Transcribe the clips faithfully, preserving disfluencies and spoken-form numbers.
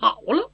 跑了。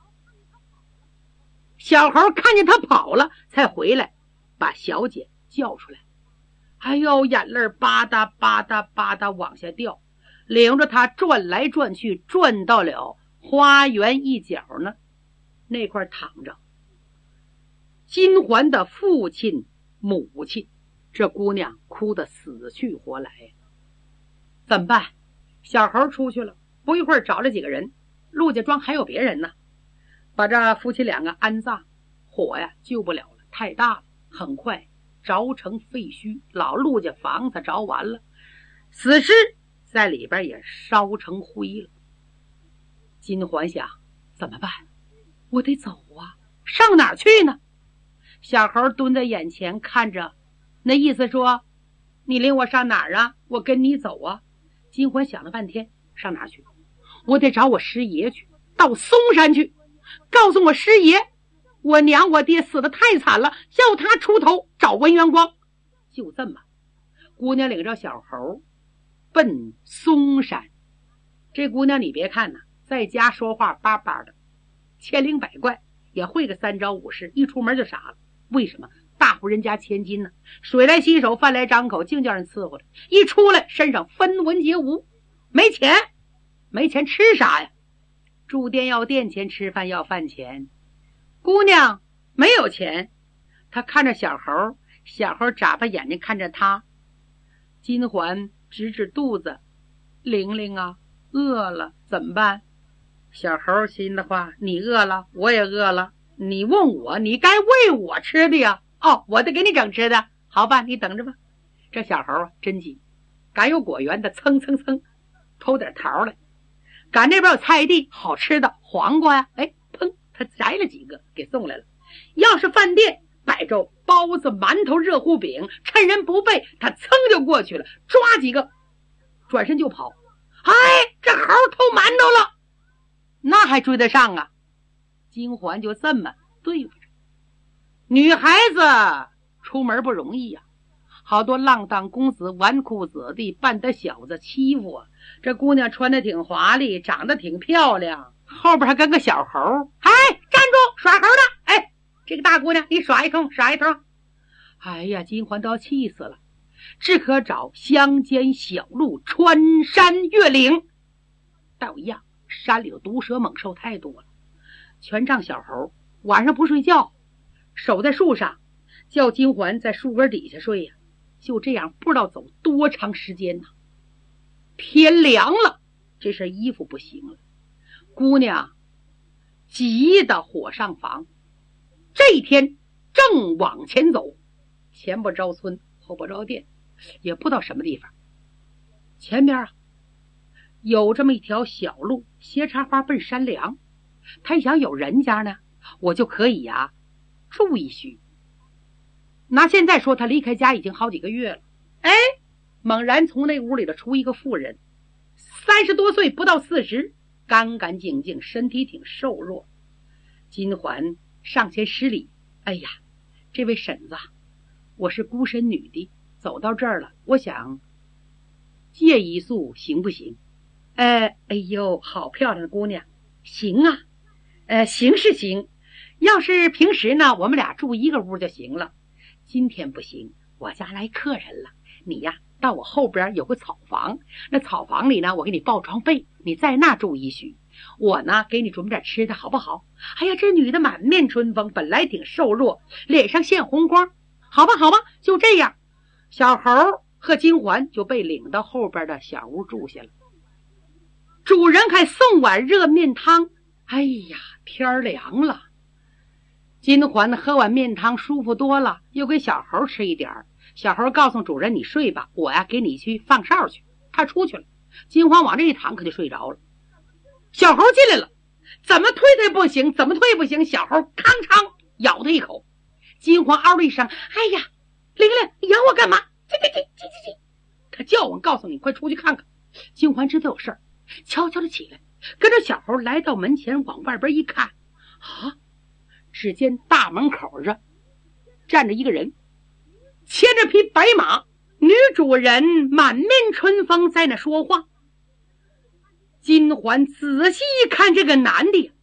小猴看见他跑了，才回来把小姐叫出来。哎呦，眼泪吧嗒吧嗒吧嗒往下掉，领着他转来转去，转到了花园一角呢，那块躺着金环的父亲母亲。这姑娘哭得死去活来。怎么办？小猴出去了，不一会儿找了几个人，陆家庄还有别人呢，把这夫妻两个安葬。火呀救不了了，太大了，很快着成废墟，老陆家房子着完了，死尸在里边也烧成灰了。金环想，怎么办？我得走啊，上哪儿去呢？小猴蹲在眼前看着，那意思说，你领我上哪儿啊？我跟你走啊。金环想了半天，上哪儿去？我得找我师爷去，到嵩山去，告诉我师爷，我娘我爹死得太惨了，叫他出头找文元光。就这么，姑娘领着小猴奔嵩山。这姑娘你别看呐，在家说话巴巴的，千灵百怪，也会个三招五式，一出门就傻了。为什么？大户人家千金呢，水来洗手，饭来张口，净叫人伺候着。一出来身上分文皆无，没钱，没钱吃啥呀？住店要店钱，吃饭要饭钱。姑娘没有钱，她看着小猴，小猴眨巴眼睛看着她。金环指指肚子，玲玲啊，饿了怎么办？小猴心的话，你饿了，我也饿了，你问我，你该喂我吃的呀。哦，我得给你整吃的，好吧，你等着吧。这小猴啊真急，赶有果园的蹭蹭蹭偷点桃来，赶那边有菜地好吃的黄瓜呀，哎，砰，他摘了几个给送来了。要是饭店摆着包子馒头热乎饼，趁人不备他噌就过去了，抓几个转身就跑。哎，这猴偷馒头了，那还追得上啊？金环就这么对付着。女孩子出门不容易呀、啊，好多浪荡公子纨绔子弟扮的小子欺负啊。这姑娘穿得挺华丽，长得挺漂亮，后边还跟个小猴。哎，站住，耍猴的！哎，这个大姑娘你耍一通耍一通。哎呀，金环都要气死了，只可找乡间小路穿山越岭。倒一样，山里有毒蛇猛兽太多了，全仗小猴晚上不睡觉，守在树上，叫金环在树根底下睡呀、啊。就这样不知道走多长时间呢。天凉了，这身衣服不行了，姑娘急得火上房。这一天正往前走，前不着村后不着店，也不知道什么地方。前边啊有这么一条小路，斜插花奔山梁。他想有人家呢，我就可以呀、啊、住一宿。拿现在说，他离开家已经好几个月了。哎，猛然从那屋里头出一个妇人，三十多岁不到四十，干干净净，身体挺瘦弱。金环上前施礼，哎呀，这位婶子，我是孤身女的，走到这儿了，我想借一宿行不行？呃，哎呦，好漂亮的姑娘，行啊，呃，行是行，要是平时呢，我们俩住一个屋就行了。今天不行，我家来客人了，你呀到我后边有个草房，那草房里呢我给你抱床被，你在那住一宿，我呢给你准备点吃的好不好？哎呀，这女的满面春风，本来挺瘦弱，脸上现红光，好吧好吧，就这样。小猴和金环就被领到后边的小屋住下了。主人还送碗热面汤，哎呀，天凉了，金环喝完面汤舒服多了，又给小猴吃一点。小猴告诉主人，你睡吧，我呀给你去放哨去。他出去了，金环往这一躺可就睡着了。小猴进来了，怎么推他不行，怎么推不行，小猴吭哧咬他一口。金环嗷了一声，哎呀，玲玲，你咬我干嘛？叽叽叽叽叽叽，他叫我告诉你，快出去看看。金环知道有事儿，悄悄的起来，跟着小猴来到门前，往外边一看，啊，只见大门口上站着一个人，牵着匹白马，女主人满面春风在那说话。金环仔细一看，这个男的